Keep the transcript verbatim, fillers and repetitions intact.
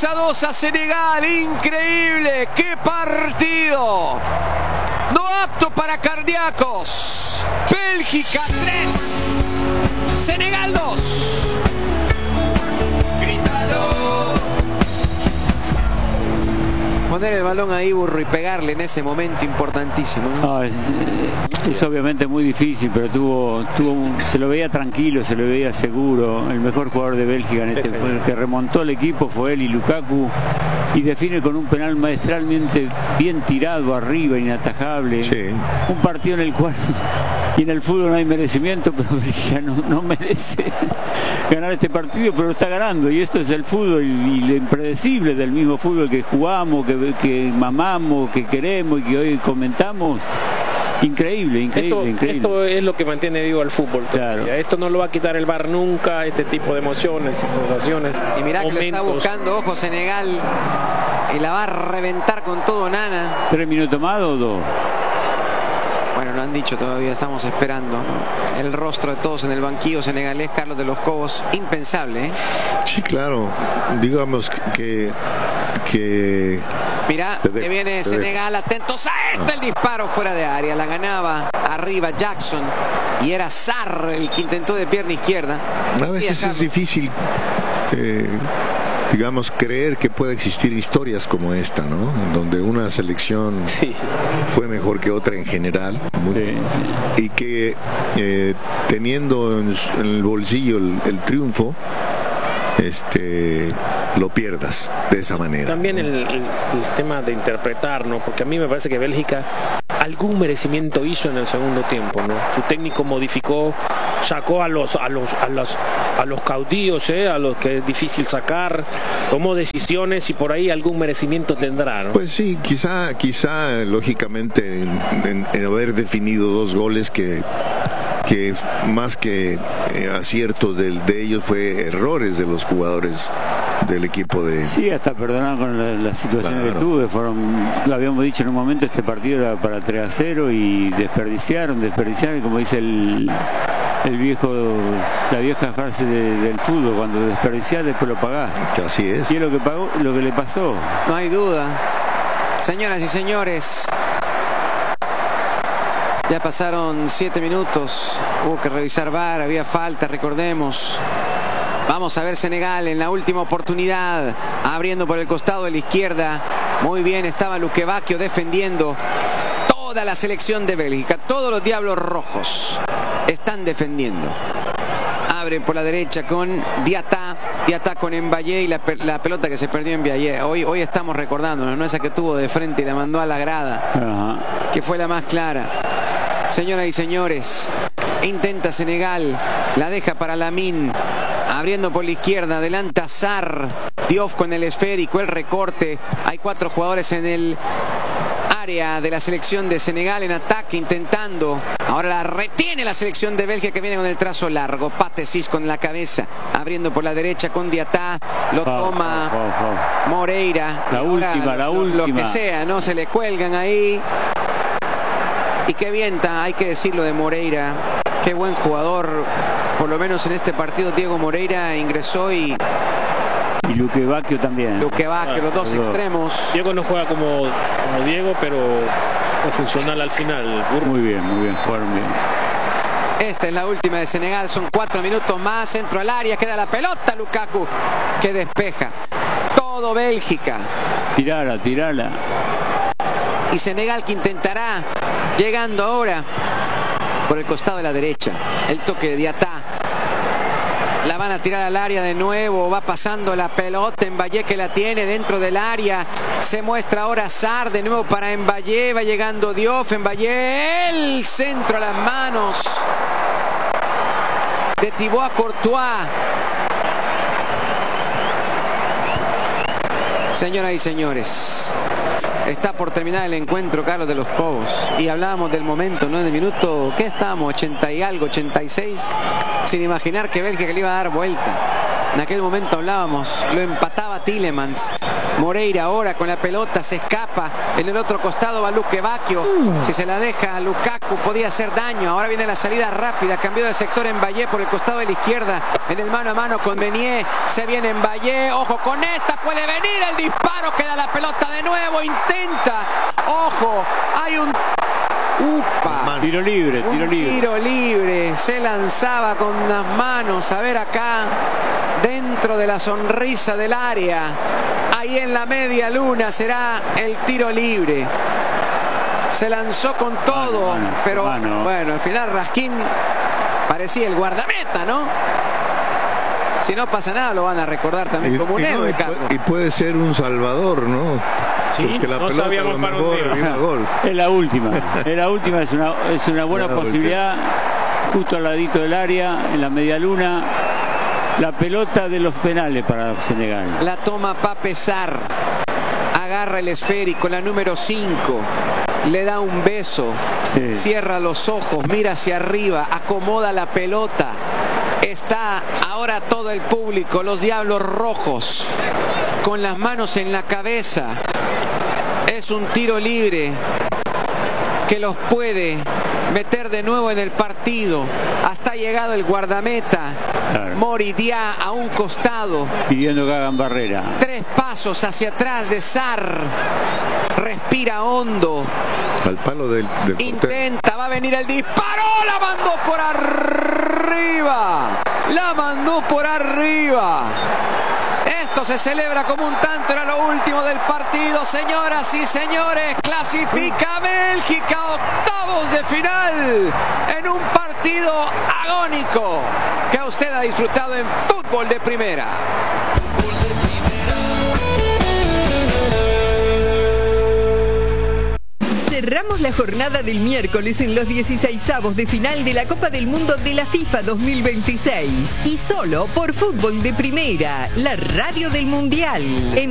tres a dos a Senegal. Increíble. ¡Qué partido! No apto para cardíacos. Bélgica tres, Senegal dos. Poner el balón ahí, Burro, y pegarle en ese momento importantísimo, ¿no? No, es, es obviamente muy difícil, pero tuvo, tuvo un, se lo veía tranquilo, se lo veía seguro. El mejor jugador de Bélgica en este, sí, el que remontó el equipo fue él, y Lukaku, y define con un penal maestralmente bien tirado arriba, inatajable. Sí. Un partido en el cual, y en el fútbol no hay merecimiento, pero Bélgica no, no merece ganar este partido, pero lo está ganando, y esto es el fútbol, y, y lo impredecible del mismo fútbol que jugamos, que que mamamos, que queremos y que hoy comentamos. Increíble, increíble, esto, increíble. Esto es lo que mantiene vivo al fútbol. Claro. Esto no lo va a quitar el V A R nunca, este tipo de emociones y sensaciones. Y mirá que lo está buscando, ojo, Senegal, y la va a reventar con todo Nana. ¿Tres minutos más o dos? Bueno, no han dicho todavía, estamos esperando. El rostro de todos en el banquillo senegalés, Carlos de los Cobos, impensable, ¿eh? Sí, claro. Digamos que... que... Mirá, que viene Senegal, atentos a este, el disparo fuera de área, la ganaba arriba Jackson, y era Sarr el que intentó de pierna izquierda. A veces es difícil, eh, digamos, creer que pueda existir historias como esta, ¿no? Donde una selección sí. fue mejor que otra en general, muy, sí, sí. y que eh, teniendo en, en el bolsillo el, el triunfo, este lo pierdas de esa manera. También el, el, el tema de interpretar, ¿no? Porque a mí me parece que Bélgica algún merecimiento hizo en el segundo tiempo, ¿no? Su técnico modificó, sacó a los a los a los a los caudillos, ¿eh? A los que es difícil sacar, tomó decisiones y por ahí algún merecimiento tendrá, ¿no? Pues sí, quizá quizá lógicamente en, en, en haber definido dos goles que que más que eh, acierto del, de ellos fue errores de los jugadores del equipo de... Sí, hasta perdonar con la, la situación claro. que tuve, fueron, lo habíamos dicho en un momento, este partido era para tres a cero y desperdiciaron, desperdiciaron, y como dice el, el viejo, la vieja frase de, del fútbol, cuando desperdiciás después lo pagás. Que así es. Y es lo que pagó, lo que le pasó. No hay duda. Señoras y señores, ya pasaron siete minutos, hubo que revisar V A R, había falta, recordemos. Vamos a ver Senegal en la última oportunidad, abriendo por el costado de la izquierda. Muy bien, estaba Luquevacchio defendiendo. Toda la selección de Bélgica, todos los Diablos Rojos están defendiendo. Abre por la derecha con Diatá, Diatá con Mbaye y la, la pelota que se perdió en Mbaye. Hoy, hoy estamos recordándonos, ¿no? Esa que tuvo de frente y la mandó a la grada, uh-huh. que fue la más clara. Señoras y señores, intenta Senegal, la deja para Lamine, abriendo por la izquierda, adelanta Sarr, Diouf con el esférico, el recorte, hay cuatro jugadores en el área de la selección de Senegal en ataque, intentando, ahora la retiene la selección de Bélgica que viene con el trazo largo, Patesis con la cabeza, abriendo por la derecha con Diatá, lo toma oh, oh, oh. Moreira, la ahora, última, la lo, última. Lo que sea, ¿no? Se le cuelgan ahí. Y qué vienta, hay que decirlo de Moreira, qué buen jugador, por lo menos en este partido Diego Moreira ingresó y... Y Luquevacchio también. Luquevacchio, ah, los dos los extremos. Diego no juega como, como Diego, pero es funcional al final. Muy bien, muy bien, jugaron bien. Esta es la última de Senegal, son cuatro minutos más, centro al área, queda la pelota, Lukaku, que despeja. Todo Bélgica. Tirala, tirala. Y Senegal que intentará, llegando ahora por el costado de la derecha, el toque de Diatá, la van a tirar al área de nuevo, va pasando la pelota, Mbaye que la tiene dentro del área, se muestra ahora Sarr de nuevo para Mbaye, va llegando Diouf, Mbaye, el centro a las manos de Thibaut Courtois. Señoras y señores, está por terminar el encuentro, Carlos de los Cobos, y hablábamos del momento, ¿no? En el minuto, ¿qué estábamos? ochenta y algo, ochenta y seis, sin imaginar que Bélgica le iba a dar vuelta. En aquel momento hablábamos, lo empataba Tielemans, Moreira ahora con la pelota, se escapa. En el otro costado va Luque Bacchio. Si se la deja a Lukaku podía hacer daño. Ahora viene la salida rápida. Cambió de sector en Valle por el costado de la izquierda. En el mano a mano con Meunier. Se viene en Valle. Ojo con esta. Puede venir el disparo. Queda la pelota de nuevo. Intenta. Ojo. Hay un... Upa. Tiro libre, tiro un libre. Tiro libre. Se lanzaba con las manos. A ver acá. Dentro de la sonrisa del área. Ahí en la media luna será el tiro libre. Se lanzó con todo, mano, mano, pero mano. bueno, al final Raskin parecía el guardameta, ¿no? Si no pasa nada lo van a recordar también y, como un y, héroe, no, Carlos. y puede ser un salvador, ¿no? Sí, porque la no pelota sabíamos a lo para mejor dónde iba. iba a gol. Es la última, es la última, es una, es una buena Claro, posibilidad, justo al ladito del área, en la media luna, la pelota de los penales para Senegal. La toma Pape Sarr. Agarra el esférico, la número cinco. Le da un beso. Sí. Cierra los ojos, mira hacia arriba, acomoda la pelota. Está ahora todo el público, los Diablos Rojos, con las manos en la cabeza. Es un tiro libre que los puede meter de nuevo en el partido. Hasta ha llegado el guardameta, claro. Mori Dia, a un costado. Pidiendo que hagan barrera. Tres pasos hacia atrás de Sarr. Respira hondo. Al palo del, del portero. Intenta, va a venir el disparo. La mandó por arriba. La mandó por arriba. Esto se celebra como un tanto, era lo último del partido, señoras y señores. Clasifica Bélgica a octavos de final en un partido agónico que usted ha disfrutado en Fútbol de Primera. Cerramos la jornada del miércoles en los dieciseisavos de final de la Copa del Mundo de la FIFA dos mil veintiséis. Y solo por Fútbol de Primera, la radio del Mundial. En